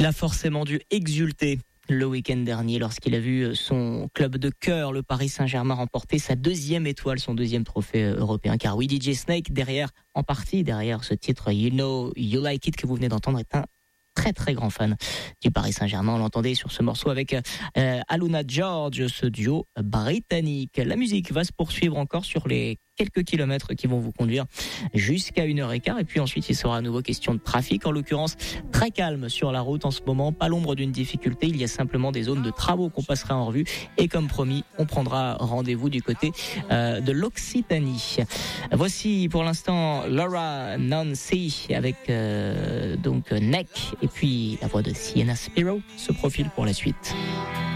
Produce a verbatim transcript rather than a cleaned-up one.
Il a forcément dû exulter le week-end dernier lorsqu'il a vu son club de cœur, le Paris Saint-Germain, remporter sa deuxième étoile, son deuxième trophée européen. Car oui, D J Snake, derrière, en partie derrière ce titre You Know You Like It que vous venez d'entendre, est un très très grand fan du Paris Saint-Germain. On l'entendait sur ce morceau avec euh, Aluna George, ce duo britannique. La musique va se poursuivre encore sur les quelques kilomètres qui vont vous conduire jusqu'à une heure et quart. Et puis ensuite, il sera à nouveau question de trafic. En l'occurrence, très calme sur la route en ce moment. Pas l'ombre d'une difficulté. Il y a simplement des zones de travaux qu'on passera en revue. Et comme promis, on prendra rendez-vous du côté euh, de l'Occitanie. Voici pour l'instant Laura Nancy avec euh, donc Neck et puis la voix de Sienna Spiro se profile pour la suite.